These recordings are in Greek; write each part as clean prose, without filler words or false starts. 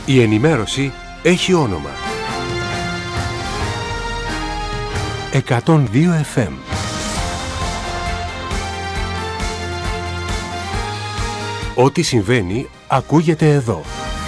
Η ενημέρωση έχει όνομα. 102 FM. Ό,τι συμβαίνει ακούγεται εδώ.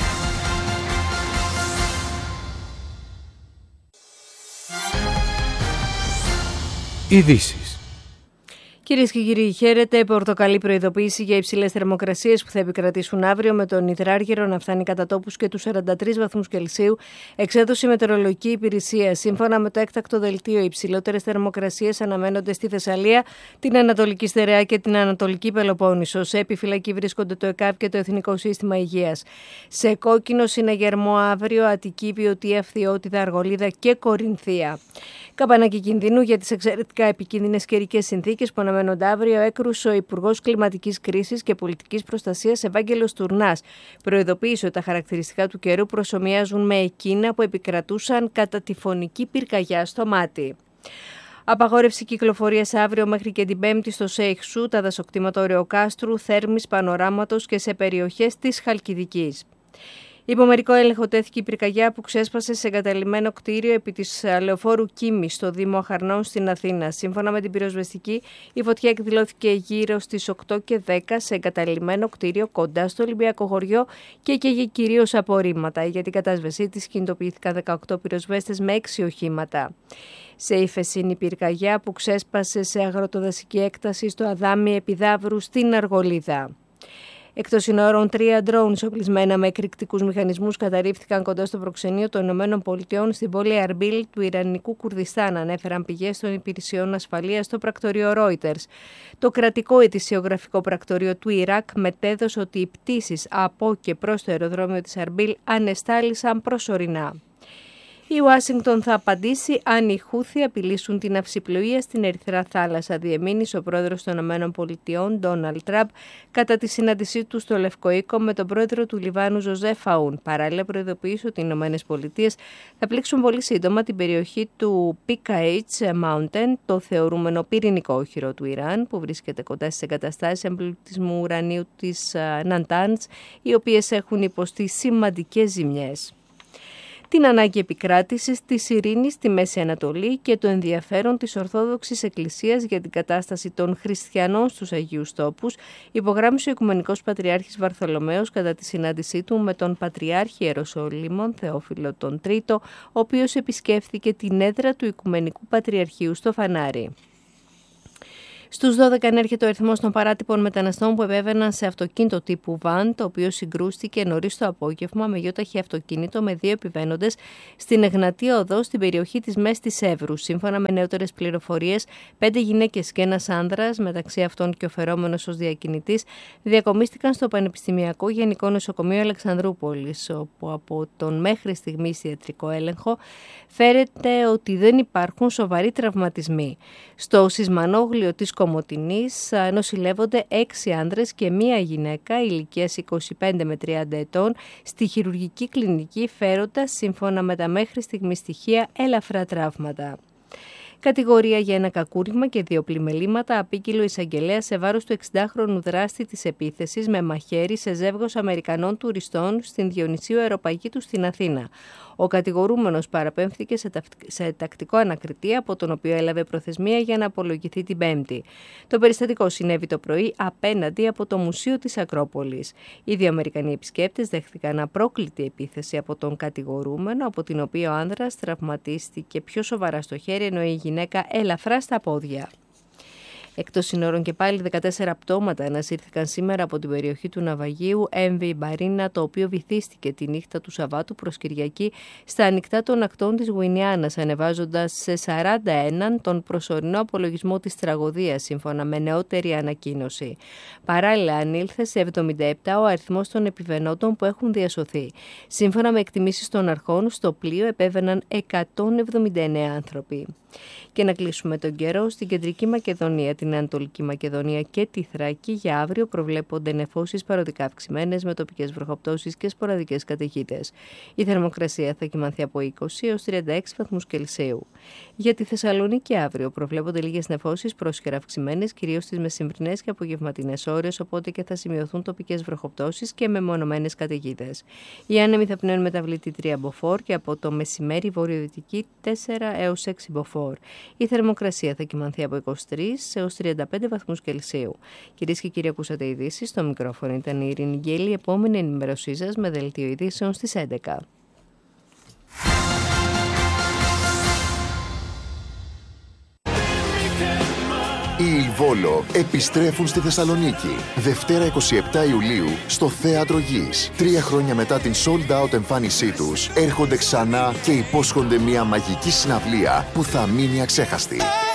Ειδήσεις. Κυρίες και κύριοι, χαίρετε. Πορτοκαλί προειδοποίηση για υψηλές θερμοκρασίες που θα επικρατήσουν αύριο, με τον υδράργυρο να φτάνει κατά τόπους και τους 43 βαθμούς Κελσίου. Εξέδωσε η Μετεωρολογική Υπηρεσία. Σύμφωνα με το έκτακτο δελτίο, οι υψηλότερες θερμοκρασίες αναμένονται στη Θεσσαλία, την Ανατολική Στερεά και την Ανατολική Πελοπόννησο. Σε επιφυλακή βρίσκονται το ΕΚΑΒ και το Εθνικό Σύστημα Υγείας. Σε κόκκινο συναγερμό αύριο Αττική, Βιωτία, Φθιώτιδα, Αργολίδα και Κορινθία. Καμπανάκι κινδύνου για τις εξαιρετικά επικίνδυνες καιρικές συνθήκες που αναμένονται αύριο έκρουσε ο Υπουργός Κλιματικής Κρίσης και Πολιτικής Προστασίας Ευάγγελος Τουρνάς. Προειδοποίησε ότι τα χαρακτηριστικά του καιρού προσομοιάζουν με εκείνα που επικρατούσαν κατά τη φωνική πυρκαγιά στο Μάτι. Απαγόρευση κυκλοφορίας αύριο μέχρι και την Πέμπτη στο Σέιχσου, τα δασοκτήματο Κάστρου, Θέρμης, Πανοράματος και σε περιοχές της Χαλκιδικής. Υπό μερικό έλεγχο τέθηκε η πυρκαγιά που ξέσπασε σε εγκαταλειμμένο κτίριο επί της λεωφόρου Κίμη στο Δήμο Αχαρνών στην Αθήνα. Σύμφωνα με την πυροσβεστική, η φωτιά εκδηλώθηκε γύρω στις 8 και 10 σε εγκαταλειμμένο κτίριο κοντά στο Ολυμπιακό χωριό και καίγε κυρίως απορρίμματα. Για την κατάσβεσή της κινητοποιήθηκαν 18 πυροσβέστες με 6 οχήματα. Σε ύφεση είναι η πυρκαγιά που ξέσπασε σε αγροτοδασική έκταση στο Αδάμι Επιδαύρου στην Αργολίδα. Εκτός συνόρων, 3 drones οπλισμένα με εκρηκτικούς μηχανισμούς καταρρίφθηκαν κοντά στο προξενείο των ΗΠΑ στην πόλη Αρμπίλ του Ιρανικού Κουρδιστάν, ανέφεραν πηγές των υπηρεσιών ασφαλείας στο πρακτορείο Reuters. Το κρατικό ετησιογραφικό πρακτορείο του Ιράκ μετέδωσε ότι οι πτήσεις από και προς το αεροδρόμιο της Αρμπίλ ανεστάλησαν προσωρινά. Η Ουάσιγκτον θα απαντήσει αν οι Χούθι απειλήσουν την αυσιπλοεία στην Ερυθρά Θάλασσα, διεμήνυσε ο πρόεδρος των ΗΠΑ, Ντόναλντ Τραμπ, κατά τη συνάντησή του στο Λευκό Οίκο με τον πρόεδρο του Λιβάνου, Ζωζέφ Αούν. Παράλληλα, προειδοποίησε ότι οι ΗΠΑ θα πλήξουν πολύ σύντομα την περιοχή του PKH Mountain, το θεωρούμενο πυρηνικό όχυρο του Ιράν, που βρίσκεται κοντά στις εγκαταστάσεις εμπλουτισμού ουρανίου της Ναντάνς, οι οποίες έχουν υποστεί σημαντικές ζημιές. Την ανάγκη επικράτησης της ειρήνης στη Μέση Ανατολή και το ενδιαφέρον της Ορθόδοξης Εκκλησίας για την κατάσταση των χριστιανών στους Αγίους Τόπους, υπογράμμισε ο Οικουμενικός Πατριάρχης Βαρθολομαίος κατά τη συνάντησή του με τον Πατριάρχη Ιεροσολύμων Θεόφιλο τον Τρίτο, ο οποίος επισκέφθηκε την έδρα του Οικουμενικού Πατριαρχείου στο Φανάρι. Στους 12 ανέρχεται ο αριθμός των παράτυπων μεταναστών που επέβαιναν σε αυτοκίνητο τύπου βαν, το οποίο συγκρούστηκε νωρίς το απόγευμα με γιόταχη αυτοκίνητο με 2 επιβαίνοντες στην Εγνατία Οδό στην περιοχή της Μέστης Εύρου. Σύμφωνα με νεότερες πληροφορίες, 5 γυναίκες και ένας άνδρας, μεταξύ αυτών και ο φερόμενος ως διακινητής, διακομίστηκαν στο Πανεπιστημιακό Γενικό Νοσοκομείο Αλεξανδρούπολης, όπου από τον μέχρι στιγμής ιατρικό έλεγχο φέρεται ότι δεν υπάρχουν σοβαροί τραυματισμοί. Στο σεισμανόγλιο της Κομοτηνής νοσηλεύονται 6 άνδρες και 1 γυναίκα ηλικίας 25 με 30 ετών στη χειρουργική κλινική, φέροντας, σύμφωνα με τα μέχρι στιγμή στοιχεία, ελαφρά τραύματα. Κατηγορία για ένα κακούργημα και 2 πλημελήματα απίκυλο εισαγγελέα σε βάρος του 60χρονου δράστη της επίθεσης με μαχαίρι σε ζεύγος Αμερικανών τουριστών στην Διονυσίου Αεροπαγήτου στην Αθήνα. Ο κατηγορούμενος παραπέμφθηκε σε τακτικό ανακριτή, από τον οποίο έλαβε προθεσμία για να απολογηθεί την Πέμπτη. Το περιστατικό συνέβη το πρωί απέναντι από το Μουσείο της Ακρόπολης. Οι 2 Αμερικανοί επισκέπτες δέχθηκαν απρόκλητη επίθεση από τον κατηγορούμενο, από την οποία ο άνδρας τραυματίστηκε πιο σοβαρά στο χέρι, ενώ η γυναίκα ελαφρά στα πόδια. Εκτός συνόρων και πάλι 14 πτώματα ανασύρθηκαν σήμερα από την περιοχή του ναυαγίου MV Μπαρίνα, το οποίο βυθίστηκε τη νύχτα του Σαββάτου προς Κυριακή στα ανοιχτά των ακτών της Γουινιάνας, ανεβάζοντας σε 41 τον προσωρινό απολογισμό της τραγωδίας, σύμφωνα με νεότερη ανακοίνωση. Παράλληλα, ανήλθε σε 77 ο αριθμός των επιβαινόντων που έχουν διασωθεί. Σύμφωνα με εκτιμήσεις των αρχών, στο πλοίο επέβαιναν 179 άνθρωποι. Και να κλείσουμε τον καιρό στην Κεντρική Μακεδονία. Την την Ανατολική Μακεδονία και τη Θράκη. Για αύριο προβλέπονται νεφώσεις παροδικά αυξημένες με τοπικές βροχοπτώσεις και σποραδικές καταιγίδες. Η θερμοκρασία θα κυμανθεί από 20 έως 36 βαθμούς Κελσίου. Για τη Θεσσαλονίκη αύριο προβλέπονται λίγες νεφώσεις πρόσχερα αυξημένες, κυρίως στις μεσημβρινές και απογευματινές ώρες, οπότε και θα σημειωθούν τοπικές βροχοπτώσεις και μεμονωμένες καταιγίδες. Οι άνεμοι θα πνέουν μεταβλητή 3 μποφόρ και από το μεσημέρι βορειοδυτική 4 έως 6 μποφόρ. Η θερμοκρασία θα κυμανθεί από 23 έως 35 βαθμούς Κελσίου. Κυρίες και κύριοι, ακούσατε ειδήσεις. Στο μικρόφωνο ήταν η Ειρήνη Γκέλη. Η επόμενη ενημέρωσή σας με δελτίο ειδήσεων στις 11. Οι Ιλβόλο επιστρέφουν στη Θεσσαλονίκη. Δευτέρα 27 Ιουλίου στο Θέατρο Γης. 3 χρόνια μετά την sold out εμφάνισή τους, έρχονται ξανά και υπόσχονται μια μαγική συναυλία που θα μείνει αξέχαστη.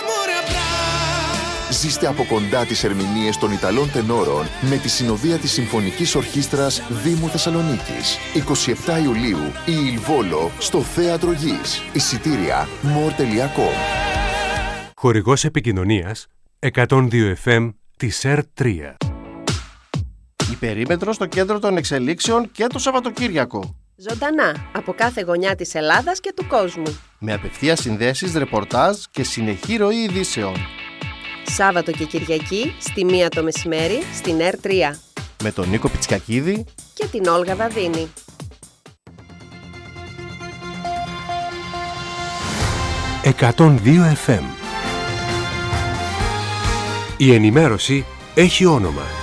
Ζήστε από κοντά τις ερμηνείες των Ιταλών τενόρων με τη συνοδεία της Συμφωνικής Ορχήστρας Δήμου Θεσσαλονίκης. 27 Ιουλίου η Ιλβόλο στο Θέατρο Γης. Εισιτήρια more.com. Χορηγός επικοινωνίας 102 FM της ΕΡΤ3. Η περίμετρο στο κέντρο των εξελίξεων και το Σαββατοκύριακο. Ζωντανά από κάθε γωνιά της Ελλάδας και του κόσμου. Με απευθείας συνδέσεις, ρεπορτάζ και συνεχή ροή ειδήσεων. Σάββατο και Κυριακή στη 1 το μεσημέρι στην ΕΡΤ3. Με τον Νίκο Πιτσικακίδη και την Όλγα Δαδίνη. 102 FM. Η ενημέρωση έχει όνομα.